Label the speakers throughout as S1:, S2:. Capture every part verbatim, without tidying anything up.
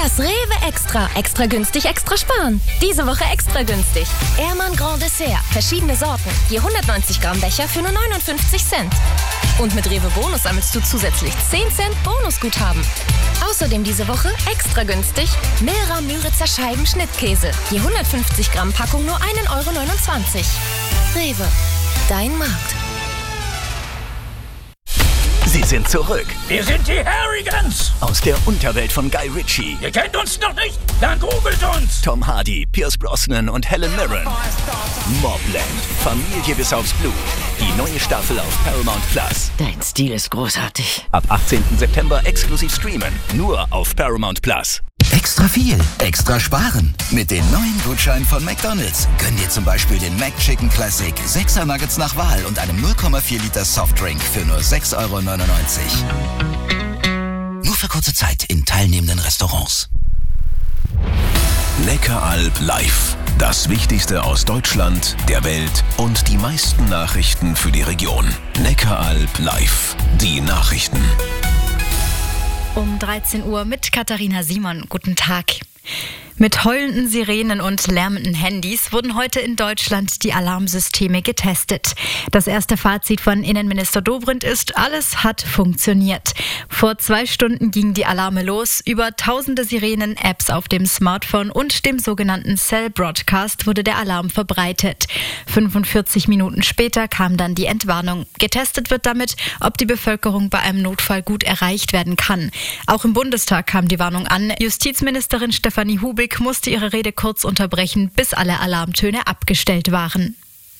S1: Das Rewe Extra. Extra günstig, extra sparen. Diese Woche extra günstig. Ehrmann Grand Dessert. Verschiedene Sorten. Je hundertneunzig Gramm Becher für nur neunundfünfzig Cent. Und mit Rewe Bonus sammelst du zusätzlich zehn Cent Bonusguthaben. Außerdem diese Woche extra günstig Milra Müritzer Scheiben Schnittkäse. Je hundertfünfzig Gramm Packung nur ein Euro neunundzwanzig. Rewe. Dein Markt.
S2: Sie sind zurück.
S3: Wir sind die Harrigans.
S2: Aus der Unterwelt von Guy Ritchie.
S3: Ihr kennt uns noch nicht? Dann googelt uns.
S2: Tom Hardy, Pierce Brosnan und Helen Mirren. Mobland. Familie bis aufs Blut. Die neue Staffel auf Paramount Plus.
S4: Dein Stil ist großartig.
S2: Ab achtzehnten September exklusiv streamen. Nur auf Paramount Plus.
S5: Extra viel, extra sparen. Mit den neuen Gutscheinen von McDonald's. Gönn dir zum Beispiel den McChicken Classic, sechser Nuggets nach Wahl und einem null Komma vier Liter Softdrink für nur sechs Euro neunundneunzig. Nur für kurze Zeit in teilnehmenden Restaurants.
S6: Neckaralb live. Das Wichtigste aus Deutschland, der Welt und die meisten Nachrichten für die Region. Neckaralb live. Die Nachrichten.
S7: Um dreizehn Uhr mit Katharina Simon. Guten Tag. Mit heulenden Sirenen und lärmenden Handys wurden heute in Deutschland die Alarmsysteme getestet. Das erste Fazit von Innenminister Dobrindt ist, alles hat funktioniert. Vor zwei Stunden gingen die Alarme los. Über tausende Sirenen, Apps auf dem Smartphone und dem sogenannten Cell Broadcast wurde der Alarm verbreitet. fünfundvierzig Minuten später kam dann die Entwarnung. Getestet wird damit, ob die Bevölkerung bei einem Notfall gut erreicht werden kann. Auch im Bundestag kam die Warnung an. Justizministerin Stefanie Hubig musste ihre Rede kurz unterbrechen, bis alle Alarmtöne abgestellt waren.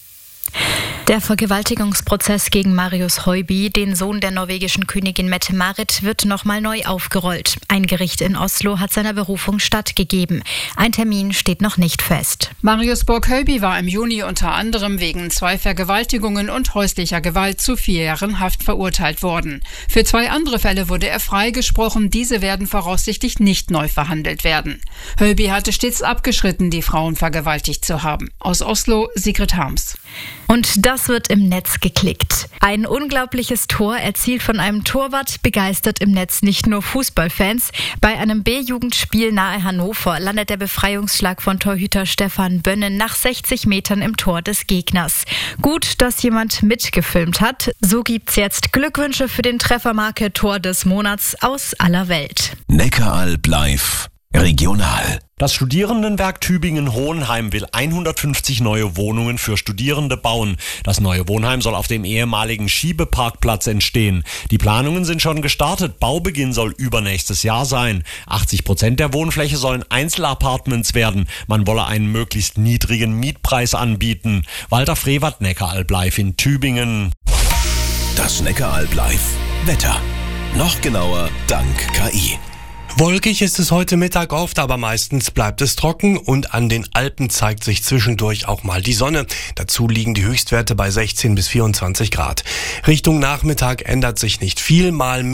S7: Der Vergewaltigungsprozess gegen Marius Høiby, den Sohn der norwegischen Königin Mette-Marit, wird nochmal neu aufgerollt. Ein Gericht in Oslo hat seiner Berufung stattgegeben. Ein Termin steht noch nicht fest.
S8: Marius Borg-Høiby war im Juni unter anderem wegen zwei Vergewaltigungen und häuslicher Gewalt zu vier Jahren Haft verurteilt worden. Für zwei andere Fälle wurde er freigesprochen. Diese werden voraussichtlich nicht neu verhandelt werden. Høiby hatte stets abgeschritten, die Frauen vergewaltigt zu haben. Aus Oslo, Sigrid Harms.
S7: Und das wird im Netz geklickt. Ein unglaubliches Tor erzielt von einem Torwart begeistert im Netz nicht nur Fußballfans. Bei einem B-Jugendspiel nahe Hannover landet der Befreiungsschlag von Torhüter Stefan Bönnen nach sechzig Metern im Tor des Gegners. Gut, dass jemand mitgefilmt hat. So gibt's jetzt Glückwünsche für den Treffermarke Tor des Monats aus aller Welt.
S6: Neckaralb live. Regional.
S9: Das Studierendenwerk Tübingen-Hohenheim will hundertfünfzig neue Wohnungen für Studierende bauen. Das neue Wohnheim soll auf dem ehemaligen Schiebeparkplatz entstehen. Die Planungen sind schon gestartet. Baubeginn soll übernächstes Jahr sein. achtzig Prozent der Wohnfläche sollen Einzelapartments werden. Man wolle einen möglichst niedrigen Mietpreis anbieten. Walter Frevert, Neckaralb live in Tübingen.
S6: Das Neckaralb live. Wetter. Noch genauer dank K I.
S10: Wolkig ist es heute Mittag oft, aber meistens bleibt es trocken und an den Alpen zeigt sich zwischendurch auch mal die Sonne. Dazu liegen die Höchstwerte bei sechzehn bis vierundzwanzig Grad. Richtung Nachmittag ändert sich nicht viel, mal